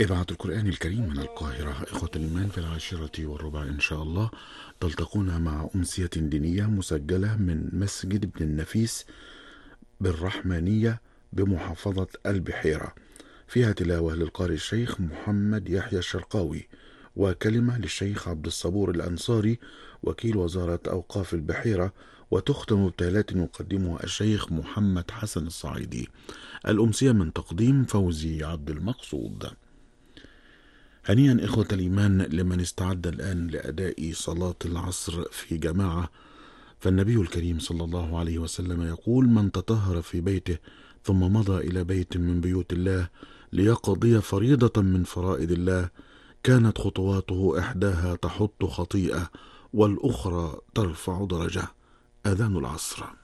إذاعة القرآن الكريم من القاهرة. إخوة الإيمان، في 10:15 إن شاء الله تلتقون مع أمسية دينية مسجلة من مسجد ابن النفيس بالرحمانية بمحافظة البحيرة، فيها تلاوة للقارئ الشيخ محمد يحيى الشرقاوي، وكلمة للشيخ عبد الصبور الأنصاري وكيل وزارة أوقاف البحيرة، وتختم بتالات يقدمها الشيخ محمد حسن الصعيدي. الأمسية من تقديم فوزي عبد المقصود. هنيئا إخوة الإيمان لمن استعد الآن لأداء صلاة العصر في جماعة، فالنبي الكريم صلى الله عليه وسلم يقول: من تطهر في بيته ثم مضى إلى بيت من بيوت الله ليقضي فريضة من فرائض الله، كانت خطواته إحداها تحط خطيئة والأخرى ترفع درجة. أذان العصر.